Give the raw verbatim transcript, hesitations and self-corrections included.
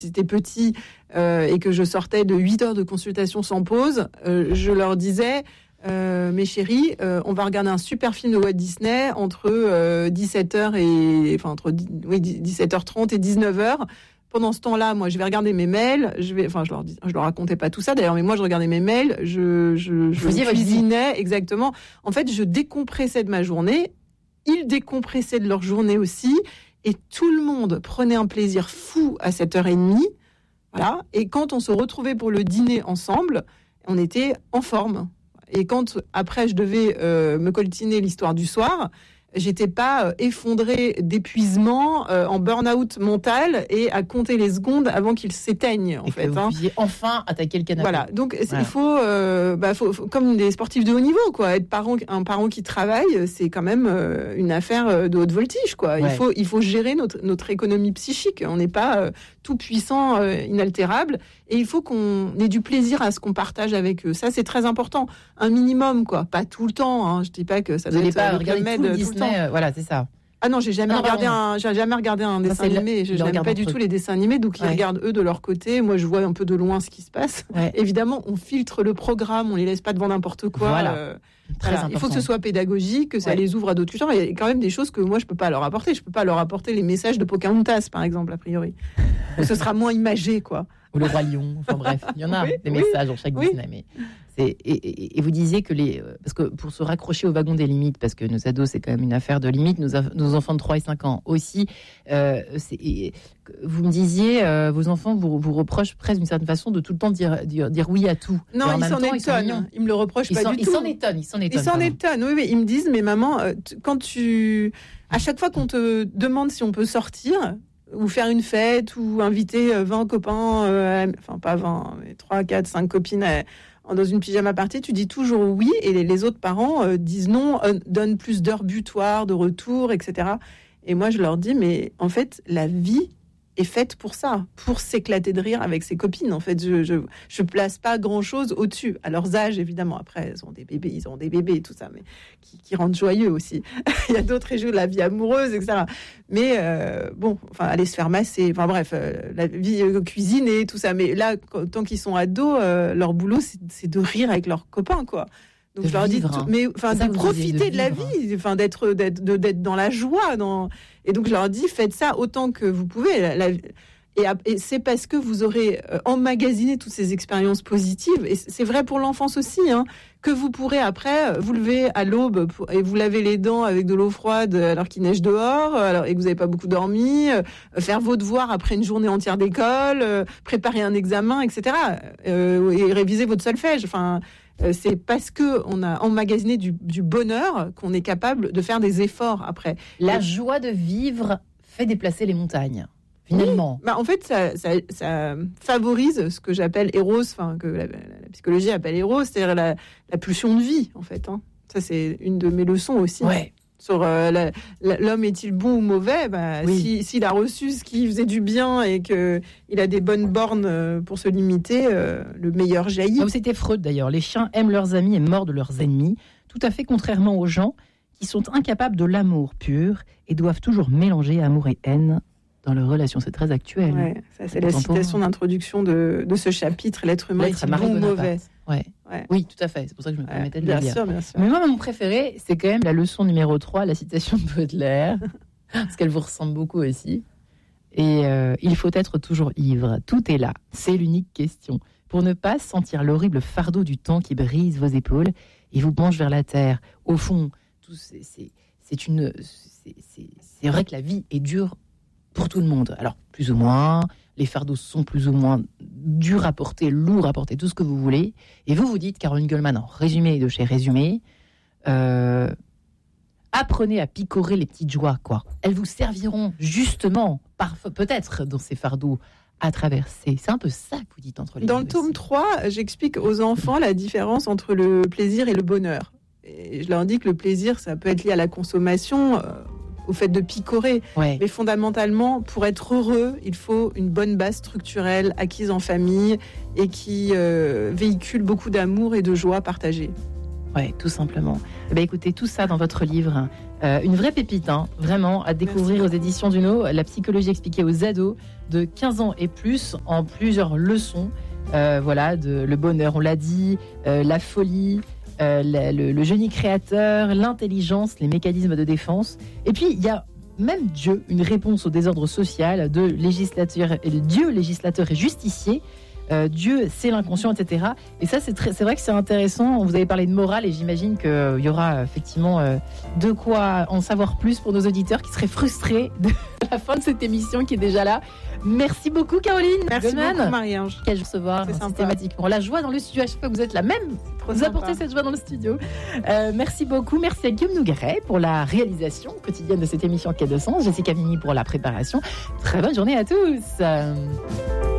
j'étais petit euh, et que je sortais de huit heures de consultation sans pause, euh, je leur disais euh, mes chéris, euh, on va regarder un super film de Walt Disney entre euh, dix-sept heures et enfin entre oui, dix-sept heures trente et dix-neuf heures. Pendant ce temps-là, moi, je vais regarder mes mails. Je vais, enfin, je leur dis, je leur racontais pas tout ça d'ailleurs, mais moi, je regardais mes mails. Je, je, je cuisinais exactement. En fait, je décompressais de ma journée. Ils décompressaient de leur journée aussi. Et tout le monde prenait un plaisir fou à sept heures trente. Voilà. Et quand on se retrouvait pour le dîner ensemble, on était en forme. Et quand, après, je devais euh, me coltiner l'histoire du soir, j'étais pas euh, effondrée d'épuisement, euh, en burn-out mental et à compter les secondes avant qu'ils s'éteignent, en et fait. Que vous hein. puissiez enfin attaquer le canapé. Voilà. Donc, voilà. il faut, euh, bah, faut, faut, comme des sportifs de haut niveau, quoi. Être parent, un parent qui travaille, c'est quand même euh, une affaire de haute voltige, quoi. Ouais. Il faut, il faut gérer notre, notre économie psychique. On n'est pas euh, tout puissant, euh, inaltérable. Et il faut qu'on ait du plaisir à ce qu'on partage avec eux. Ça, c'est très important. Un minimum, quoi. Pas tout le temps, hein. Je dis pas que ça vous doit être pas le regarder Club tout Med le tout Disney, le temps. Euh, voilà, c'est ça. Ah non, j'ai jamais, ah non, regardé pardon. un, j'ai jamais regardé un dessin ça, animé. Je n'aime pas du tout les dessins animés, donc ils ouais. regardent eux de leur côté. Moi, je vois un peu de loin ce qui se passe. Ouais. Évidemment, on filtre le programme, on les laisse pas devant n'importe quoi. Voilà. Euh, voilà. Il faut que ce soit pédagogique, que ça ouais. les ouvre à d'autres cultures. Il y a quand même des choses que moi, je peux pas leur apporter. Je peux pas leur apporter les messages de Pocahontas, par exemple, a priori. Ce sera moins imagé, quoi. Ou le Roi Lion. Enfin bref, il y en a oui, des oui. messages dans chaque oui. Disney. Mais c'est, et, et, et vous disiez que les... Parce que pour se raccrocher au wagon des limites, parce que nos ados, c'est quand même une affaire de limites, nos, nos enfants de trois et cinq ans aussi, euh, c'est, et, vous me disiez, euh, vos enfants vous, vous reprochent presque d'une certaine façon de tout le temps dire, dire, dire oui à tout. Non, ils s'en temps, étonnent. Ils, ils me le reprochent ils pas s'en, du ils tout. S'en étonnent, ils s'en étonnent. Ils s'en étonnent, oui, mais ils me disent, mais maman, quand tu... À chaque fois qu'on te demande si on peut sortir... ou faire une fête, ou inviter vingt copains, euh, enfin pas vingt, mais trois, quatre, cinq copines euh, dans une pyjama party, tu dis toujours oui, et les, les autres parents euh, disent non, euh, donnent plus d'heures butoirs, de retour, et cetera. Et moi, je leur dis, mais en fait, la vie est faite pour ça, pour s'éclater de rire avec ses copines. En fait, je je, je place pas grand-chose au-dessus. À leurs âges, évidemment. Après, ils ont des bébés, ils ont des bébés et tout ça, mais qui, qui rendent joyeux aussi. Il y a d'autres régions de la vie amoureuse, et cetera. Mais euh, bon, enfin, aller se faire masser, enfin bref, euh, la vie euh, cuisiner, tout ça. Mais là, quand, tant qu'ils sont ados, euh, leur boulot, c'est, c'est de rire avec leurs copains, quoi. Donc de je leur vivre, dis, hein. mais enfin de profiter de, de la vie, enfin d'être, d'être, de, d'être dans la joie, dans... et donc je leur dis, faites ça autant que vous pouvez. La, la... Et, et c'est parce que vous aurez euh, emmagasiné toutes ces expériences positives, et c'est vrai pour l'enfance aussi, hein, que vous pourrez après vous lever à l'aube pour, et vous laver les dents avec de l'eau froide alors qu'il neige dehors, alors, et que vous n'avez pas beaucoup dormi, euh, faire vos devoirs après une journée entière d'école, euh, préparer un examen, et cetera. Euh, et réviser votre solfège. Enfin, euh, c'est parce que on a emmagasiné du, du bonheur qu'on est capable de faire des efforts après. La et, joie de vivre fait déplacer les montagnes. Finalement. Oui, bah en fait, ça, ça, ça favorise ce que j'appelle Eros, enfin que la, la, la psychologie appelle Eros, c'est-à-dire la, la pulsion de vie, en fait. Hein. Ça, c'est une de mes leçons aussi. Ouais. Sur euh, la, la, l'homme est-il bon ou mauvais, bah, oui. si, s'il a reçu ce qui faisait du bien et qu'il a des bonnes bornes pour se limiter, euh, le meilleur jaillit. Oh, c'était Freud d'ailleurs. Les chiens aiment leurs amis et mordent leurs ennemis, tout à fait contrairement aux gens qui sont incapables de l'amour pur et doivent toujours mélanger amour et haine dans leurs relations. C'est très actuel. Ouais, ça, c'est la citation d'introduction de, de ce chapitre, l'être humain est-il bon ou mauvais. Ouais. Ouais. Oui, tout à fait. C'est pour ça que je me permettais ouais, de le bien dire. Sûr, bien sûr. Mais moi, mon préféré, c'est quand même la leçon numéro trois, la citation de Baudelaire, parce qu'elle vous ressemble beaucoup aussi. Et euh, il faut être toujours ivre. Tout est là. C'est l'unique question. Pour ne pas sentir l'horrible fardeau du temps qui brise vos épaules et vous penche vers la terre. Au fond, tout, c'est, c'est, c'est, une, c'est, c'est, c'est vrai que la vie est dure pour tout le monde. Alors, plus ou moins, les fardeaux sont plus ou moins durs à porter, lourds à porter, tout ce que vous voulez. Et vous vous dites, Caroline Goldman, en résumé de chez Résumé, euh, apprenez à picorer les petites joies, quoi. Elles vous serviront justement, parfois, peut-être, dans ces fardeaux à traverser. C'est un peu ça que vous dites entre les deux. Dans le tome trois, j'explique aux enfants la différence entre le plaisir et le bonheur. Et je leur dis que le plaisir, ça peut être lié à la consommation, euh, au fait de picorer. Ouais. Mais fondamentalement, pour être heureux, il faut une bonne base structurelle acquise en famille et qui euh, véhicule beaucoup d'amour et de joie partagée. Oui, tout simplement. Eh bien, écoutez, tout ça dans votre livre, Euh, une vraie pépite, hein, vraiment, à découvrir Merci. Aux éditions Duno. La psychologie expliquée aux ados de quinze ans et plus en plusieurs leçons. Euh, voilà, de, le bonheur, on l'a dit, euh, la folie, euh, la, le, le génie créateur, l'intelligence, les mécanismes de défense. Et puis, il y a même Dieu, une réponse au désordre social de législateur, et le Dieu législateur et justicier. Euh, Dieu, c'est l'inconscient, et cetera. Et ça, c'est, très, c'est vrai que c'est intéressant. Vous avez parlé de morale et j'imagine qu'il euh, y aura effectivement euh, de quoi en savoir plus pour nos auditeurs qui seraient frustrés de la fin de cette émission qui est déjà là. Merci beaucoup, Caroline. Merci Goldman. Beaucoup, Marie-Ange. Quel recevoir systématiquement. La joie dans le studio, à chaque fois que vous êtes là, même vous sympa. Apportez cette joie dans le studio. Euh, merci beaucoup. Merci à Guillaume Nougret pour la réalisation quotidienne de cette émission Quai de Sens. Jessica Vigny pour la préparation. Très bonne journée à tous.